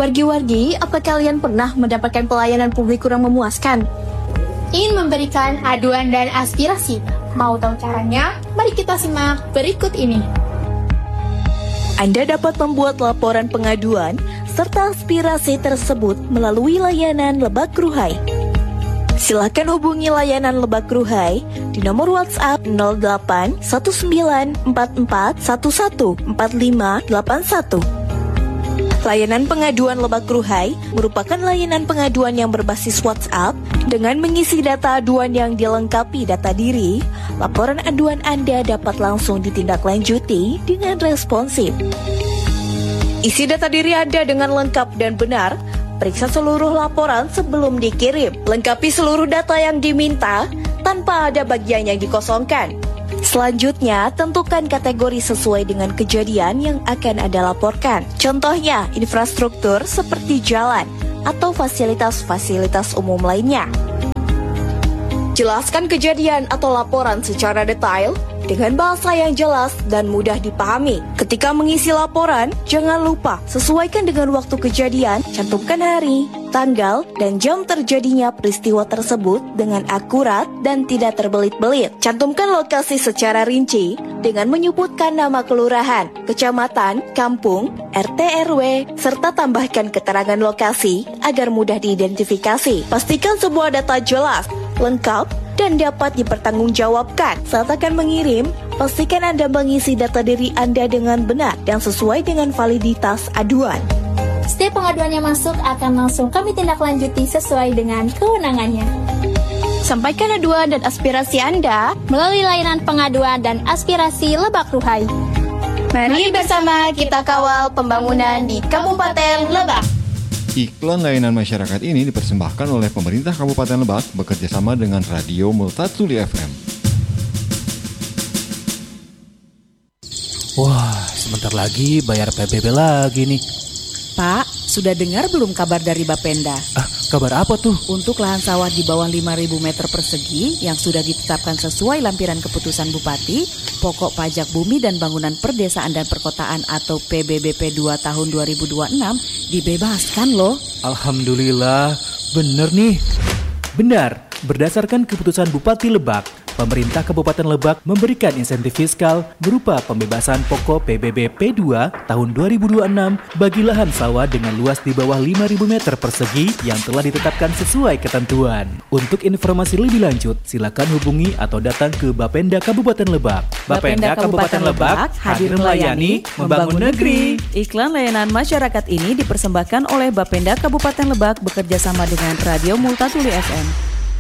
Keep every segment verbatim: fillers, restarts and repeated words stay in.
Wargi-wargi, apa kalian pernah mendapatkan pelayanan publik kurang memuaskan? Ingin memberikan aduan dan aspirasi? Mau tahu caranya? Mari kita simak berikut ini. Anda dapat membuat laporan pengaduan serta aspirasi tersebut melalui layanan Lebak Kruhai. Silakan hubungi layanan Lebak Kruhai di nomor WhatsApp nol delapan satu sembilan empat empat satu satu empat lima delapan satu. Layanan pengaduan Lebak Kruhai merupakan layanan pengaduan yang berbasis WhatsApp dengan mengisi data aduan yang dilengkapi data diri. Laporan aduan Anda dapat langsung ditindaklanjuti dengan responsif. Isi data diri Anda dengan lengkap dan benar. Periksa seluruh laporan sebelum dikirim. Lengkapi seluruh data yang diminta tanpa ada bagian yang dikosongkan. Selanjutnya, tentukan kategori sesuai dengan kejadian yang akan Anda laporkan. Contohnya, infrastruktur seperti jalan atau fasilitas-fasilitas umum lainnya. Jelaskan kejadian atau laporan secara detail dengan bahasa yang jelas dan mudah dipahami. Ketika mengisi laporan, jangan lupa sesuaikan dengan waktu kejadian, cantumkan hari, tanggal, dan jam terjadinya peristiwa tersebut dengan akurat dan tidak terbelit-belit. Cantumkan lokasi secara rinci dengan menyebutkan nama kelurahan, kecamatan, kampung, R T R W, serta tambahkan keterangan lokasi agar mudah diidentifikasi. Pastikan sebuah data jelas, lengkap, dan dapat dipertanggungjawabkan. Saat akan mengirim, pastikan Anda mengisi data diri Anda dengan benar dan sesuai dengan validitas aduan. Setiap pengaduan yang masuk akan langsung kami tindak lanjuti sesuai dengan kewenangannya. Sampaikan aduan dan aspirasi Anda melalui layanan pengaduan dan aspirasi Lebak Kruhai. Mari bersama kita kawal pembangunan di Kabupaten Lebak. Iklan layanan masyarakat ini dipersembahkan oleh pemerintah Kabupaten Lebak bekerjasama dengan Radio Multatuli F M. Wah, sebentar lagi bayar P B B lagi nih. Pak, sudah dengar belum kabar dari Bapenda? Ah, kabar apa tuh? Untuk lahan sawah di bawah lima ribu meter persegi yang sudah ditetapkan sesuai lampiran keputusan Bupati, pokok pajak bumi dan bangunan perdesaan dan perkotaan atau P B B P dua tahun dua ribu dua puluh enam dibebaskan loh. Alhamdulillah, bener nih. Benar, berdasarkan keputusan Bupati Lebak, pemerintah Kabupaten Lebak memberikan insentif fiskal berupa pembebasan pokok P B B P dua tahun dua ribu dua puluh enam bagi lahan sawah dengan luas di bawah lima ribu meter persegi yang telah ditetapkan sesuai ketentuan. Untuk informasi lebih lanjut, silakan hubungi atau datang ke Bapenda Kabupaten Lebak. Bapenda Kabupaten Lebak hadir melayani, membangun negeri. Iklan layanan masyarakat ini dipersembahkan oleh Bapenda Kabupaten Lebak bekerjasama dengan Radio Multatuli F M.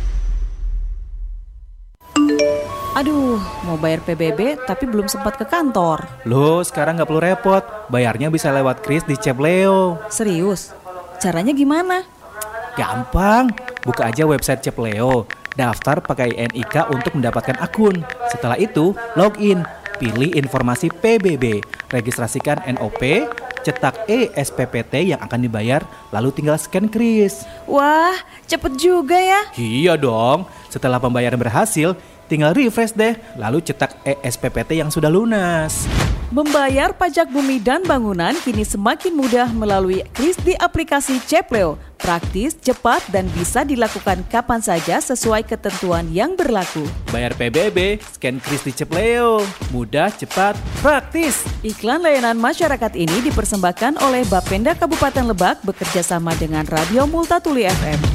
Aduh, mau bayar P B B tapi belum sempat ke kantor. Loh, sekarang nggak perlu repot. Bayarnya bisa lewat Kris di Cepleo. Serius? Caranya gimana? Gampang, buka aja website Cepleo. Daftar pakai N I K untuk mendapatkan akun. Setelah itu, login. Pilih informasi P B B. Registrasikan N O P. Cetak E S P P T yang akan dibayar, lalu tinggal scan Kris. Wah, cepet juga ya. Iya dong. Setelah pembayaran berhasil, tinggal refresh deh, lalu cetak E S P P T yang sudah lunas. Membayar pajak bumi dan bangunan kini semakin mudah melalui Kris di aplikasi Cepleo. Praktis, cepat, dan bisa dilakukan kapan saja sesuai ketentuan yang berlaku. Bayar P B B, scan Kris di Cepleo. Mudah, cepat, praktis. Iklan layanan masyarakat ini dipersembahkan oleh Bapenda Kabupaten Lebak bekerjasama dengan Radio Multatuli F M.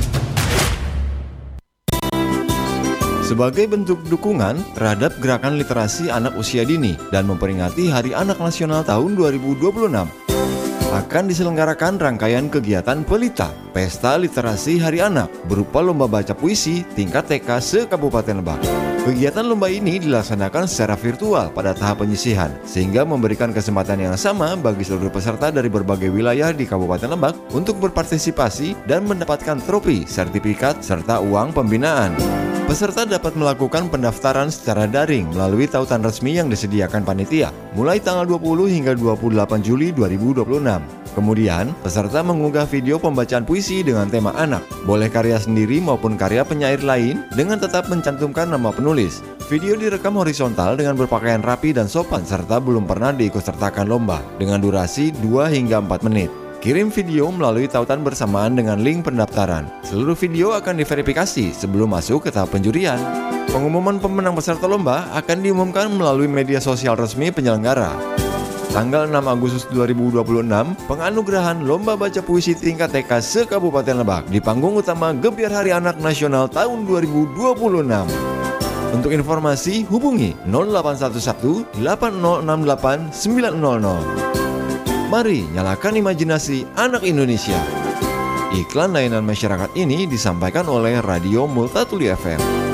Sebagai bentuk dukungan terhadap gerakan literasi anak usia dini dan memperingati Hari Anak Nasional tahun dua ribu dua puluh enam, akan diselenggarakan rangkaian kegiatan Pelita, Pesta Literasi Hari Anak, berupa lomba baca puisi tingkat T K se-Kabupaten Lebak. Kegiatan lomba ini dilaksanakan secara virtual pada tahap penyisihan, sehingga memberikan kesempatan yang sama bagi seluruh peserta dari berbagai wilayah di Kabupaten Lebak untuk berpartisipasi dan mendapatkan trofi, sertifikat, serta uang pembinaan. Peserta dapat melakukan pendaftaran secara daring melalui tautan resmi yang disediakan panitia, mulai tanggal dua puluh hingga dua puluh delapan Juli dua ribu dua puluh enam. Kemudian, peserta mengunggah video pembacaan puisi dengan tema anak, boleh karya sendiri maupun karya penyair lain dengan tetap mencantumkan nama penulis. Video direkam horizontal dengan berpakaian rapi dan sopan serta belum pernah diikutsertakan lomba, dengan durasi dua hingga empat menit. Kirim video melalui tautan bersamaan dengan link pendaftaran. Seluruh video akan diverifikasi sebelum masuk ke tahap penjurian. Pengumuman pemenang peserta lomba akan diumumkan melalui media sosial resmi penyelenggara. Tanggal enam Agustus dua ribu dua puluh enam, penganugerahan Lomba Baca Puisi tingkat T K se-Kabupaten Lebak di panggung utama Gebiar Hari Anak Nasional tahun dua ribu dua puluh enam. Untuk informasi, hubungi nol delapan satu satu delapan nol enam delapan sembilan nol nol. Mari nyalakan imajinasi anak Indonesia. Iklan layanan masyarakat ini disampaikan oleh Radio Multatuli F M.